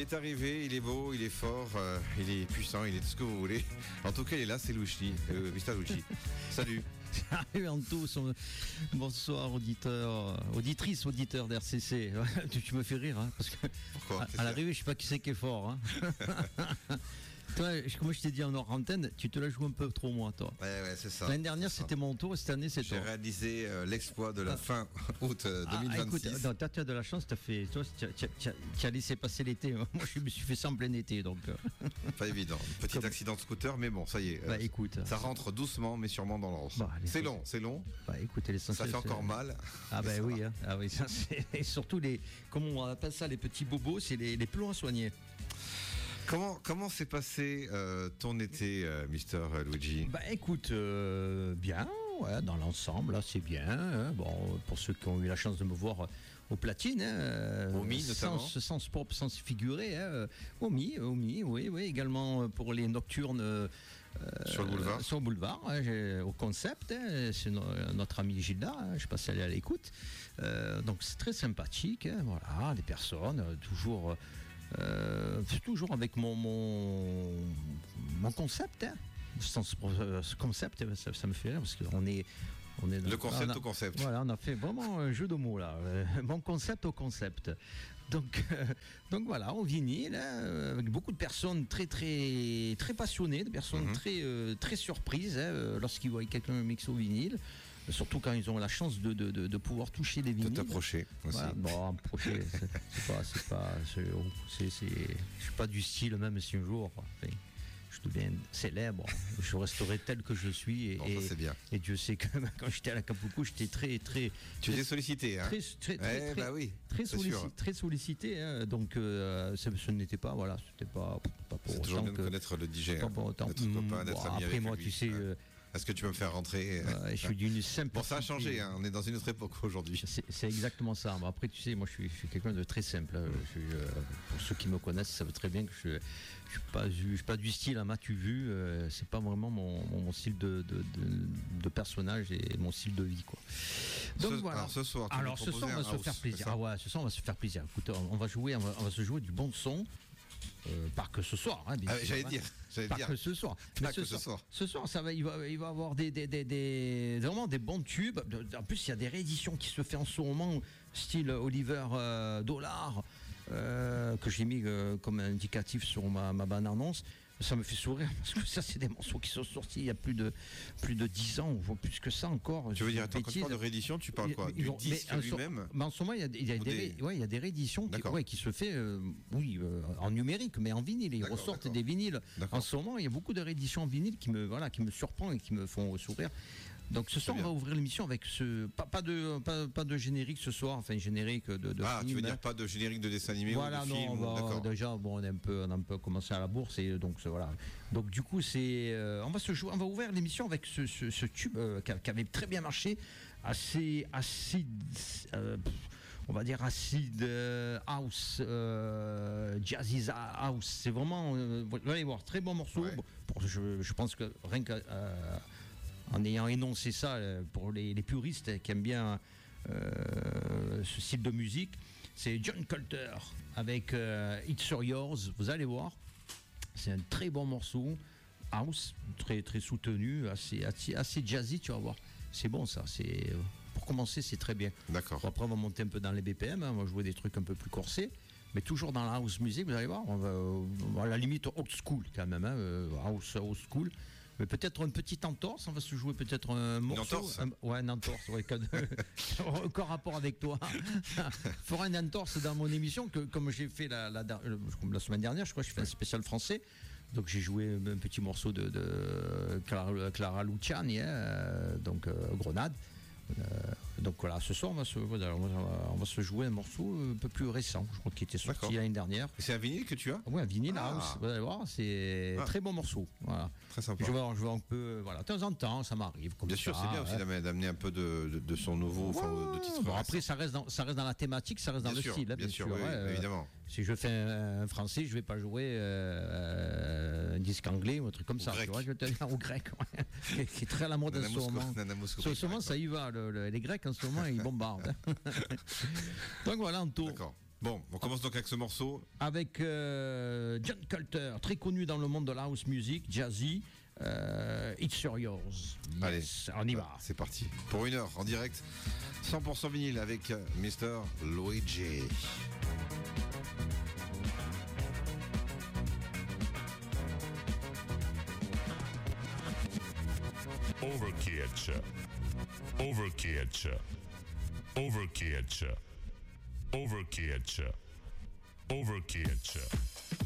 est arrivé, il est beau, il est fort, il est puissant, il est tout ce que vous voulez. En tout cas, il est là, c'est Louchi, Mr. Louchi. Salut. Salut Anto, bonsoir auditrice, auditeur d'RCC. Tu me fais rire, hein, parce que Pourquoi à l'arrivée, je sais pas qui c'est qui est fort. Hein. Toi, comme je t'ai dit en hors antenne, tu te la joues un peu trop, moi, toi. Ouais, c'est ça. L'année dernière, c'était mon tour, et cette année, c'est toi. J'ai réalisé l'exploit de la fin août 2026. Écoute, tu as de la chance, tu as laissé passer l'été. Moi, je me suis fait ça en plein été, donc. Pas évident. Petit accident de scooter, mais bon, ça y est. Écoute, ça rentre doucement, mais sûrement dans l'ordre. C'est long. Écoutez, ça fait encore mal. Oui, hein. Ah oui, ça c'est. Et surtout comment on appelle ça, les petits bobos, c'est les plus longs à soigner. Comment s'est passé ton été, Mister Luigi? Écoute, bien, ouais, dans l'ensemble, là, c'est bien. Hein. Bon, pour ceux qui ont eu la chance de me voir aux platines, au Mi notamment. Sans propre, sans figurer, hein. Au Mi, oui, également pour les nocturnes. Sur le boulevard. Sur le boulevard, hein, au concept, hein, c'est notre ami Gilda, hein, je passe aller à l'écoute. Donc c'est très sympathique, hein, voilà, des personnes, toujours avec mon concept, hein. Ce concept, ça me fait rire parce qu'on est le concept au concept. Voilà, on a fait vraiment un jeu de mots là. Mon concept au concept. Donc voilà, au vinyle, avec beaucoup de personnes très passionnées, des personnes très surprises lorsqu'ils voient quelqu'un mixer au vinyle. Surtout quand ils ont la chance de pouvoir toucher des vinyles. De t'approcher aussi. Voilà, bon, approcher, je suis pas du style, même si un jour, je deviens célèbre, je resterai tel que je suis. C'est bien. Et Dieu sait que quand j'étais à l'Acapulco, j'étais Tu étais sollicité, hein. Très sollicité, hein. Donc ce n'était pas, voilà, c'était pas pour autant. C'est toujours bien de connaître le DJ, d'être copain, d'être ami avec lui. Après moi, tu sais. Est-ce que tu peux me faire rentrer? Je suis d'une simple. Bon, ça a changé, hein. On est dans une autre époque aujourd'hui. C'est exactement ça. Bon, après, tu sais, moi, je suis quelqu'un de très simple. Pour ceux qui me connaissent, ça veut très bien que je suis pas du style à m'as-tu vu. C'est pas vraiment mon style de personnage et mon style de vie, quoi. Donc voilà. Alors ce soir, on va se faire plaisir. Ah ouais, ce soir, on va se faire plaisir. Écoute, on va se jouer du bon son. Pas que ce soir, hein, bien sûr, j'allais dire. Pas que ce soir. Mais ce soir, il va y avoir vraiment des bons tubes. En plus, il y a des rééditions qui se font en ce moment, style Oliver Dollar, que j'ai mis comme indicatif sur ma bande-annonce. Ça me fait sourire parce que ça, c'est des morceaux qui sont sortis il y a plus de 10 ans, voire plus que ça encore. Tu veux dire, quand tu parles de réédition, tu parles quoi? Du disque lui-même? En ce moment, il y a des rééditions qui se fait en numérique, mais en vinyle. Ils ressortent des vinyles. En ce moment, il y a beaucoup de rééditions en vinyle qui me surprennent et qui me font sourire. Donc ce soir, on va ouvrir l'émission avec pas de générique ce soir, enfin générique de film. Tu veux dire pas de générique de dessin animé ou de film? D'accord. Déjà, on a un peu commencé à la bourse et donc voilà. Donc du coup, on va ouvrir l'émission avec ce tube qui avait très bien marché, assez on va dire acid house, jazzy house. C'est vraiment, vous allez voir, très bon morceau. Ouais. Je pense que rien que en ayant énoncé ça pour les puristes qui aiment bien ce style de musique, c'est John Colter avec It's All Yours. Vous allez voir, c'est un très bon morceau house, très soutenu, assez jazzy, tu vas voir. C'est bon ça, pour commencer, c'est très bien. D'accord. Bon, après, on va monter un peu dans les BPM, on va jouer des trucs un peu plus corsés, mais toujours dans la house music, vous allez voir, on va à la limite old school quand même, house old school. Mais peut-être une petite entorse, on va se jouer peut-être un morceau. Une entorse, ouais, encore rapport avec toi. Fera une entorse dans mon émission, que comme j'ai fait la semaine dernière, je crois que j'ai fait un spécial français. Donc j'ai joué un petit morceau de Clara Luciani, donc Grenade. Donc voilà, ce soir on va se jouer un morceau un peu plus récent, je crois qu'il était sorti l'année dernière. Et c'est un vinyle que tu as? Oui, un vinyle house, vous allez voir, c'est très bon morceau. Voilà. Très sympa. Je vais un peu, voilà, de temps en temps, ça m'arrive. Bien sûr, c'est bien aussi d'amener un peu de son nouveau, de titre. Bon, après, ça reste dans la thématique, ça reste dans le style, bien sûr. Évidemment. Si je fais un français, je vais pas jouer un disque anglais ou un truc comme ça. Tu vois, je vais te dire au grec, qui est très à la mode en ce moment. En ce moment, ça y va. Les Grecs en ce moment, ils bombardent. Donc voilà, en tout. D'accord. Bon, on commence donc avec ce morceau. Avec John Colter, très connu dans le monde de la house music, jazzy. It's Your Yours. Allez, Yes, on y va. C'est parti. Pour 1 heure en direct, 100% vinyle avec Mr. Luigi. Overkitch, overkitch, overkitch, overkitch, overkitch.